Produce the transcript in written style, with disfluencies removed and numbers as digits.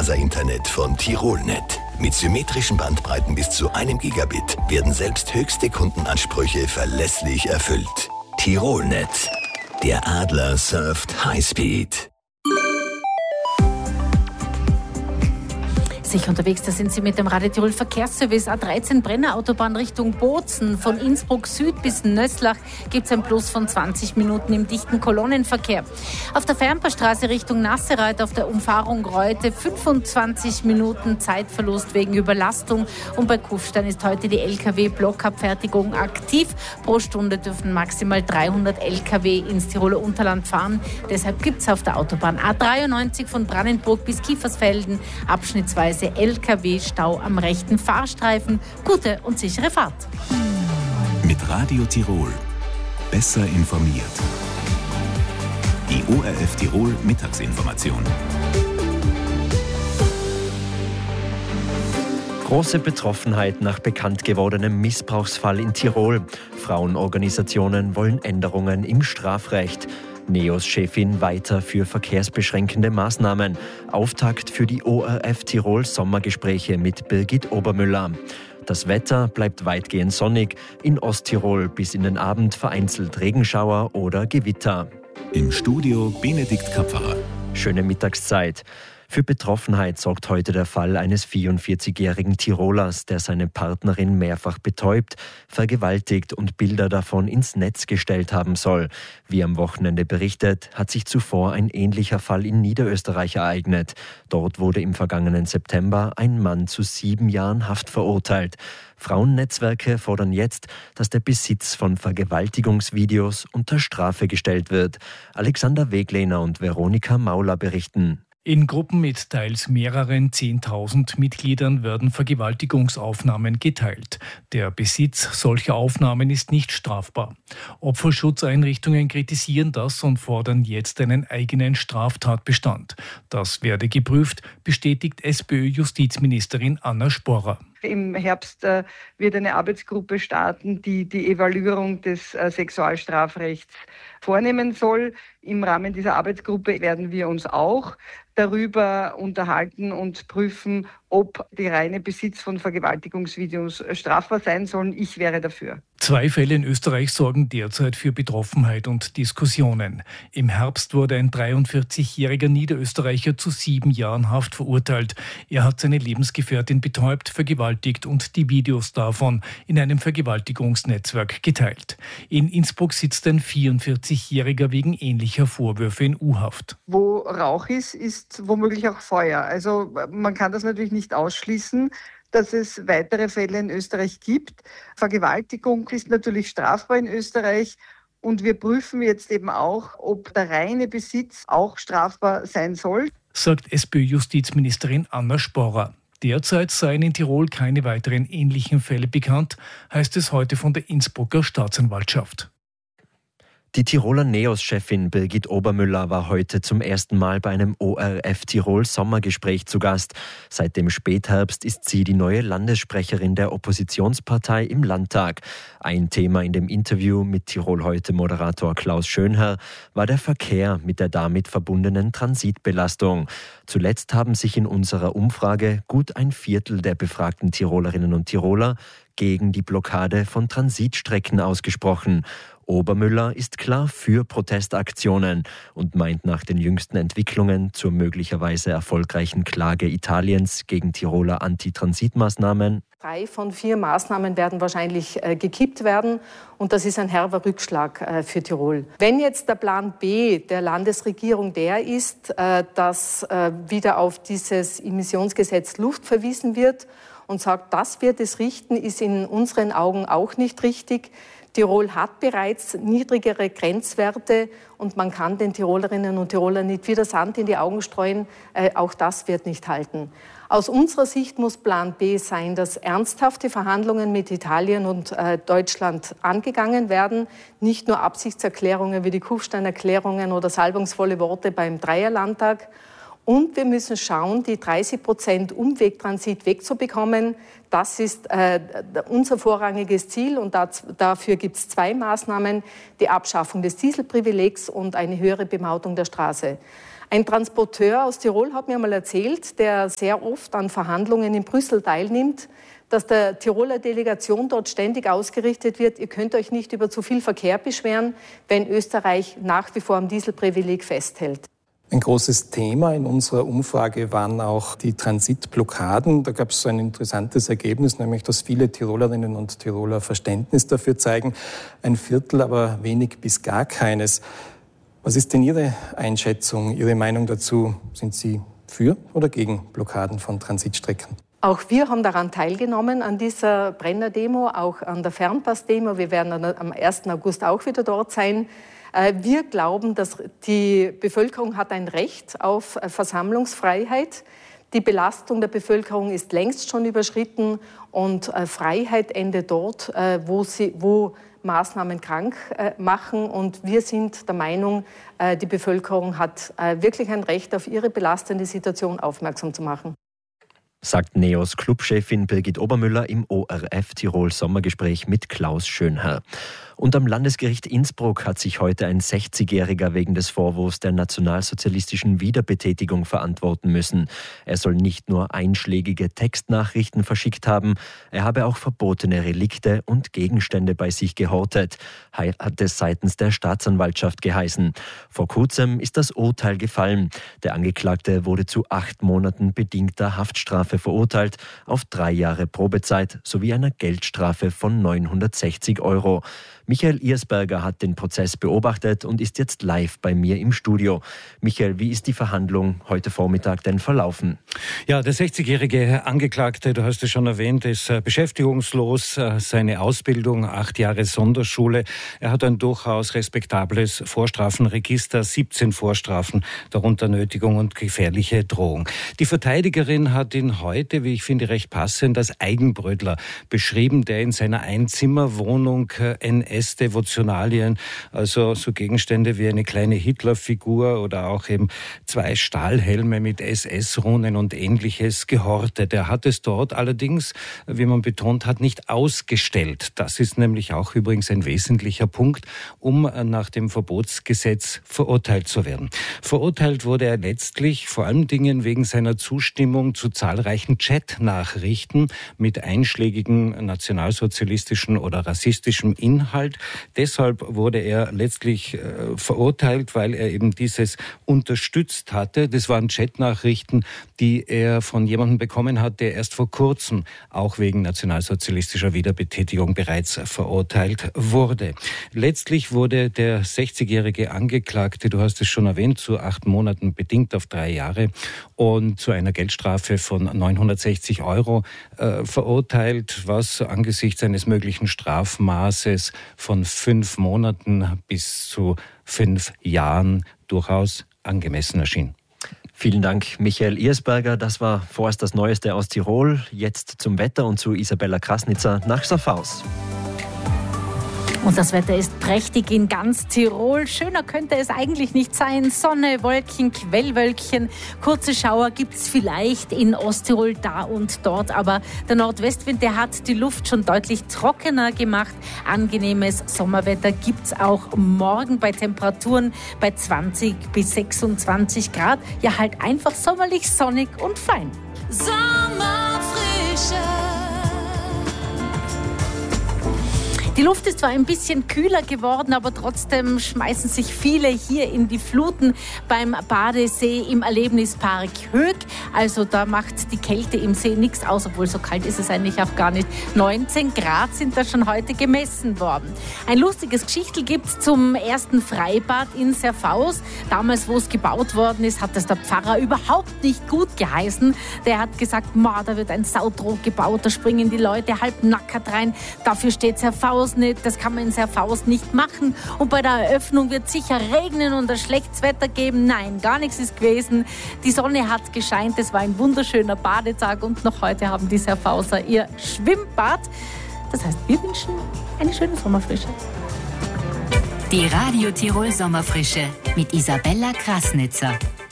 Glasfaser-Internet von Tirolnet. Mit symmetrischen Bandbreiten bis zu 1 Gigabit werden selbst höchste Kundenansprüche verlässlich erfüllt. Tirolnet. Der Adler surft Highspeed. Sicher unterwegs, da sind Sie mit dem Radio Tirol Verkehrsservice A13 Brennerautobahn Richtung Bozen. Von Innsbruck Süd bis Nöslach gibt es ein Plus von 20 Minuten im dichten Kolonnenverkehr. Auf der Fernpaarstraße Richtung Nasserreuth auf der Umfahrung Reute 25 Minuten Zeitverlust wegen Überlastung. Und bei Kufstein ist heute die Lkw-Blockabfertigung aktiv. Pro Stunde dürfen maximal 300 Lkw ins Tiroler Unterland fahren. Deshalb gibt es auf der Autobahn A93 von Brannenburg bis Kiefersfelden abschnittsweise Lkw-Stau am rechten Fahrstreifen. Gute und sichere Fahrt. Mit Radio Tirol. Besser informiert. Die ORF Tirol Mittagsinformation. Große Betroffenheit nach bekannt gewordenem Missbrauchsfall in Tirol. Frauenorganisationen wollen Änderungen im Strafrecht. NEOS-Chefin weiter für verkehrsbeschränkende Maßnahmen. Auftakt für die ORF Tirol Sommergespräche mit Birgit Obermüller. Das Wetter bleibt weitgehend sonnig. In Osttirol bis in den Abend vereinzelt Regenschauer oder Gewitter. Im Studio Benedikt Kapferer. Schöne Mittagszeit. Für Betroffenheit sorgt heute der Fall eines 44-jährigen Tirolers, der seine Partnerin mehrfach betäubt, vergewaltigt und Bilder davon ins Netz gestellt haben soll. Wie am Wochenende berichtet, hat sich zuvor ein ähnlicher Fall in Niederösterreich ereignet. Dort wurde im vergangenen September ein Mann zu 7 Jahren Haft verurteilt. Frauennetzwerke fordern jetzt, dass der Besitz von Vergewaltigungsvideos unter Strafe gestellt wird. Alexander Weglehner und Veronika Mauler berichten. In Gruppen mit teils mehreren 10.000 Mitgliedern werden Vergewaltigungsaufnahmen geteilt. Der Besitz solcher Aufnahmen ist nicht strafbar. Opferschutzeinrichtungen kritisieren das und fordern jetzt einen eigenen Straftatbestand. Das werde geprüft, bestätigt SPÖ-Justizministerin Anna Sporer. Im Herbst wird eine Arbeitsgruppe starten, die die Evaluierung des Sexualstrafrechts vornehmen soll. Im Rahmen dieser Arbeitsgruppe werden wir uns auch darüber unterhalten und prüfen, ob der reine Besitz von Vergewaltigungsvideos strafbar sein sollen. Ich wäre dafür. 2 Fälle in Österreich sorgen derzeit für Betroffenheit und Diskussionen. Im Herbst wurde ein 43-jähriger Niederösterreicher zu 7 Jahren Haft verurteilt. Er hat seine Lebensgefährtin betäubt, vergewaltigt und die Videos davon in einem Vergewaltigungsnetzwerk geteilt. In Innsbruck sitzt ein 44-jähriger wegen ähnlicher Vorwürfe in U-Haft. Wo Rauch ist womöglich auch Feuer. Also man kann das natürlich nicht ausschließen, dass es weitere Fälle in Österreich gibt. Vergewaltigung ist natürlich strafbar in Österreich und wir prüfen jetzt eben auch, ob der reine Besitz auch strafbar sein soll. Sagt SPÖ-Justizministerin Anna Sporer. Derzeit seien in Tirol keine weiteren ähnlichen Fälle bekannt, heißt es heute von der Innsbrucker Staatsanwaltschaft. Die Tiroler NEOS-Chefin Birgit Obermüller war heute zum ersten Mal bei einem ORF Tirol Sommergespräch zu Gast. Seit dem Spätherbst ist sie die neue Landessprecherin der Oppositionspartei im Landtag. Ein Thema in dem Interview mit Tirol heute Moderator Klaus Schönherr war der Verkehr mit der damit verbundenen Transitbelastung. Zuletzt haben sich in unserer Umfrage gut ein Viertel der befragten Tirolerinnen und Tiroler gegen die Blockade von Transitstrecken ausgesprochen. Obermüller ist klar für Protestaktionen und meint nach den jüngsten Entwicklungen zur möglicherweise erfolgreichen Klage Italiens gegen Tiroler Antitransitmaßnahmen: 3 von 4 Maßnahmen werden wahrscheinlich gekippt werden und das ist ein herber Rückschlag für Tirol. Wenn jetzt der Plan B der Landesregierung der ist, dass wieder auf dieses Emissionsgesetz Luft verwiesen wird und sagt, das wird es richten, ist in unseren Augen auch nicht richtig. Tirol hat bereits niedrigere Grenzwerte und man kann den Tirolerinnen und Tirolern nicht wieder Sand in die Augen streuen. Auch das wird nicht halten. Aus unserer Sicht muss Plan B sein, dass ernsthafte Verhandlungen mit Italien und Deutschland angegangen werden. Nicht nur Absichtserklärungen wie die Kufstein-Erklärungen oder salbungsvolle Worte beim Dreierlandtag. Und wir müssen schauen, die 30% Umwegtransit wegzubekommen. Das ist unser vorrangiges Ziel und dafür gibt es 2 Maßnahmen, die Abschaffung des Dieselprivilegs und eine höhere Bemautung der Straße. Ein Transporteur aus Tirol hat mir mal erzählt, der sehr oft an Verhandlungen in Brüssel teilnimmt, dass der Tiroler Delegation dort ständig ausgerichtet wird, ihr könnt euch nicht über zu viel Verkehr beschweren, wenn Österreich nach wie vor am Dieselprivileg festhält. Ein großes Thema in unserer Umfrage waren auch die Transitblockaden. Da gab es so ein interessantes Ergebnis, nämlich dass viele Tirolerinnen und Tiroler Verständnis dafür zeigen, ein Viertel aber wenig bis gar keines. Was ist denn Ihre Einschätzung, Ihre Meinung dazu? Sind Sie für oder gegen Blockaden von Transitstrecken? Auch wir haben daran teilgenommen, an dieser Brenner-Demo, auch an der Fernpass-Demo. Wir werden am 1. August auch wieder dort sein. Wir glauben, dass die Bevölkerung hat ein Recht auf Versammlungsfreiheit. Die Belastung der Bevölkerung ist längst schon überschritten und Freiheit endet dort, wo Maßnahmen krank machen. Und wir sind der Meinung, die Bevölkerung hat wirklich ein Recht, auf ihre belastende Situation aufmerksam zu machen. Sagt NEOS Clubchefin Birgit Obermüller im ORF Tirol Sommergespräch mit Klaus Schönherr. Und am Landesgericht Innsbruck hat sich heute ein 60-Jähriger wegen des Vorwurfs der nationalsozialistischen Wiederbetätigung verantworten müssen. Er soll nicht nur einschlägige Textnachrichten verschickt haben, er habe auch verbotene Relikte und Gegenstände bei sich gehortet, hat es seitens der Staatsanwaltschaft geheißen. Vor kurzem ist das Urteil gefallen. Der Angeklagte wurde zu 8 Monaten bedingter Haftstrafe verurteilt, auf 3 Jahre Probezeit sowie einer Geldstrafe von 960 €. Michael Irsberger hat den Prozess beobachtet und ist jetzt live bei mir im Studio. Michael, wie ist die Verhandlung heute Vormittag denn verlaufen? Ja, der 60-jährige Angeklagte, du hast es schon erwähnt, ist beschäftigungslos. Seine Ausbildung, 8 Jahre Sonderschule. Er hat ein durchaus respektables Vorstrafenregister, 17 Vorstrafen, darunter Nötigung und gefährliche Drohung. Die Verteidigerin hat ihn heute, wie ich finde, recht passend als Eigenbrötler beschrieben, der in seiner Einzimmerwohnung NS-Devotionalien, also so Gegenstände wie eine kleine Hitlerfigur oder auch eben 2 Stahlhelme mit SS-Runen und Ähnliches gehortet. Er hat es dort allerdings, wie man betont hat, nicht ausgestellt. Das ist nämlich auch übrigens ein wesentlicher Punkt, um nach dem Verbotsgesetz verurteilt zu werden. Verurteilt wurde er letztlich vor allen Dingen wegen seiner Zustimmung zu zahlreichen Chat-Nachrichten mit einschlägigen nationalsozialistischen oder rassistischem Inhalt. Deshalb wurde er letztlich verurteilt, weil er eben dieses unterstützt hatte. Das waren Chatnachrichten, die er von jemandem bekommen hat, der erst vor kurzem auch wegen nationalsozialistischer Wiederbetätigung bereits verurteilt wurde. Letztlich wurde der 60-jährige Angeklagte, du hast es schon erwähnt, zu 8 Monaten bedingt auf 3 Jahre und zu einer Geldstrafe von 960 € verurteilt, was angesichts eines möglichen Strafmaßes von 5 Monaten bis zu 5 Jahren durchaus angemessen erschien. Vielen Dank, Michael Irsberger. Das war vorerst das Neueste aus Tirol. Jetzt zum Wetter und zu Isabella Krasnitzer nach Safhaus. Und das Wetter ist prächtig in ganz Tirol. Schöner könnte es eigentlich nicht sein. Sonne, Wolken, Quellwölkchen. Kurze Schauer gibt es vielleicht in Osttirol da und dort. Aber der Nordwestwind, der hat die Luft schon deutlich trockener gemacht. Angenehmes Sommerwetter gibt es auch morgen bei Temperaturen bei 20 bis 26 Grad. Ja, halt einfach sommerlich, sonnig und fein. Sommerfrische. Die Luft ist zwar ein bisschen kühler geworden, aber trotzdem schmeißen sich viele hier in die Fluten beim Badesee im Erlebnispark Höök. Also da macht die Kälte im See nichts aus, obwohl so kalt ist es eigentlich auch gar nicht. 19 Grad sind da schon heute gemessen worden. Ein lustiges Geschichtel gibt es zum ersten Freibad in Safhaus. Damals, wo es gebaut worden ist, hat das der Pfarrer überhaupt nicht gut geheißen. Der hat gesagt, da wird ein Sautrog gebaut, da springen die Leute halbnackert rein. Dafür steht Safhaus nicht, das kann man in Safhaus nicht machen. Und bei der Eröffnung wird sicher regnen und ein schlechtes Wetter geben. Nein, gar nichts ist gewesen. Die Sonne hat gescheint, es war ein wunderschöner Badetag und noch heute haben die Safhauser ihr Schwimmbad. Das heißt, wir wünschen eine schöne Sommerfrische. Die Radio Tirol Sommerfrische mit Isabella Krasnitzer.